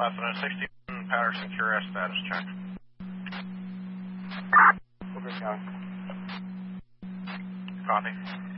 Latham 60, Patterson QRS status check. Over County. Copy.